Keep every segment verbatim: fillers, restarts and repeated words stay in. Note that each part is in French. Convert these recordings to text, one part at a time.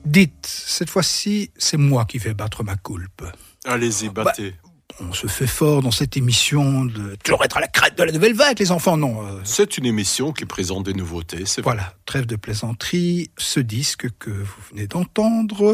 Dites, cette fois-ci, c'est moi qui vais battre ma coulpe. Allez-y, battez. Bah, on se fait fort dans cette émission de toujours être à la crête de la nouvelle vague, les enfants, non. Euh... C'est une émission qui présente des nouveautés, c'est vrai. Voilà, trêve de plaisanterie. Ce disque que vous venez d'entendre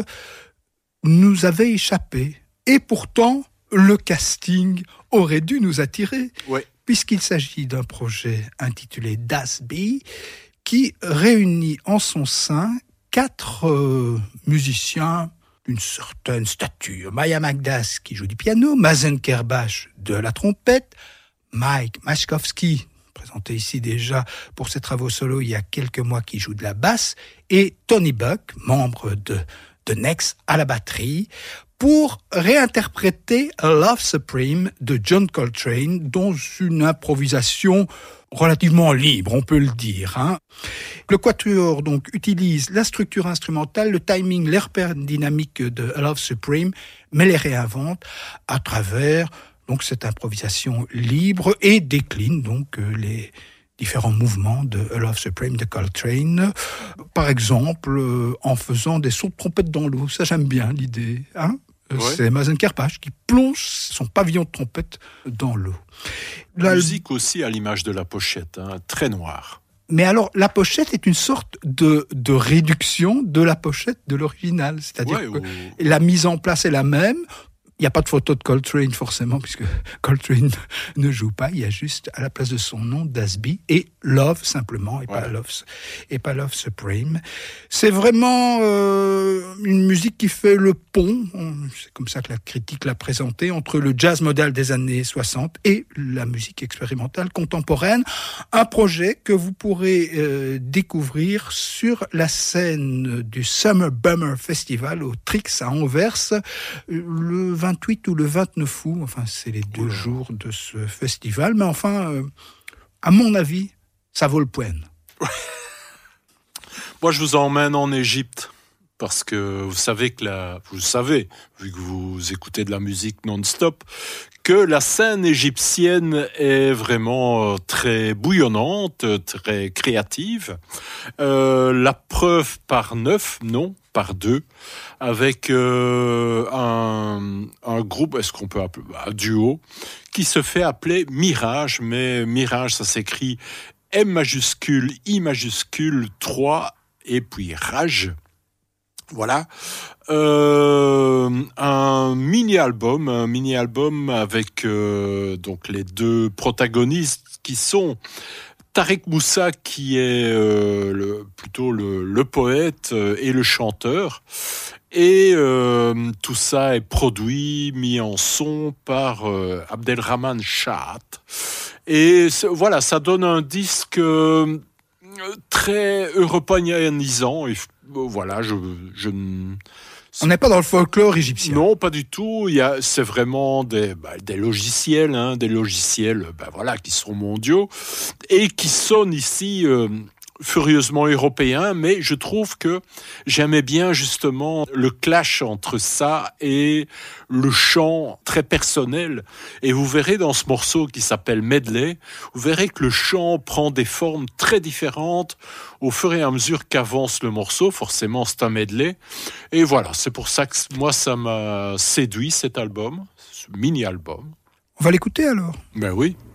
nous avait échappé. Et pourtant, le casting aurait dû nous attirer. Ouais. Puisqu'il s'agit d'un projet intitulé Das B, qui réunit en son sein quatre euh, musiciens d'une certaine stature. Maya Magdas qui joue du piano, Mazen Kerbach de la trompette, Mike Mashkovsky, présenté ici déjà pour ses travaux solo il y a quelques mois, qui joue de la basse, et Tony Buck, membre de The Next, à la batterie, pour réinterpréter Love Supreme de John Coltrane dans une improvisation relativement libre, on peut le dire. Hein. Le quatuor donc utilise la structure instrumentale, le timing, l'air dynamique de Love Supreme, mais les réinvente à travers donc cette improvisation libre et décline donc les différents mouvements de Love Supreme de Coltrane. Par exemple, en faisant des sauts de trompette dans l'eau. Ça, j'aime bien l'idée. Hein. Ouais. C'est Mazen Kerbach qui plonge son pavillon de trompette dans l'eau. La musique aussi à l'image de la pochette, hein, très noire. Mais alors, la pochette est une sorte de, de réduction de la pochette de l'original. C'est-à-dire ouais, que ou... la mise en place est la même. Il n'y a pas de photo de Coltrane forcément, puisque Coltrane ne joue pas. Il y a juste à la place de son nom Das B et Love simplement, et ouais. pas Love et pas Love Supreme. C'est vraiment euh, une musique qui fait le pont. C'est comme ça que la critique l'a présenté, entre le jazz modal des années soixante et la musique expérimentale contemporaine. Un projet que vous pourrez euh, découvrir sur la scène du Summer Bummer Festival au Trix à Anvers le vingt-huit ou le vingt-neuf août, enfin c'est les deux ouais. jours de ce festival, mais enfin, euh, à mon avis, ça vaut le poème. Moi je vous emmène en Égypte, parce que vous savez que la, vous savez, vu que vous écoutez de la musique non-stop, que la scène égyptienne est vraiment très bouillonnante, très créative. Euh, la preuve par neuf, non, par deux, avec euh, un, un groupe, est-ce qu'on peut appeler un duo, qui se fait appeler Mirage, mais Mirage, ça s'écrit M majuscule, I majuscule, trois, et puis Rage. Voilà, euh, un mini-album, un mini-album avec euh, donc les deux protagonistes qui sont Tarek Moussa qui est euh, le, plutôt le, le poète et le chanteur, et euh, tout ça est produit, mis en son par euh, Abdelrahman Chahat, et voilà, ça donne un disque euh, très européanisant. Et voilà, je, je on n'est pas dans le folklore égyptien. Non, pas du tout. Il y a, c'est vraiment des, bah, des logiciels, hein, des logiciels, bah, voilà, qui sont mondiaux et qui sonnent ici euh, furieusement européens. Mais je trouve que j'aimais bien justement le clash entre ça et le chant très personnel. Et vous verrez dans ce morceau qui s'appelle Medley, vous verrez que le chant prend des formes très différentes au fur et à mesure qu'avance le morceau. Forcément, c'est un medley. Et voilà, c'est pour ça que moi, ça m'a séduit, cet album, ce mini-album. On va l'écouter alors ? Ben oui.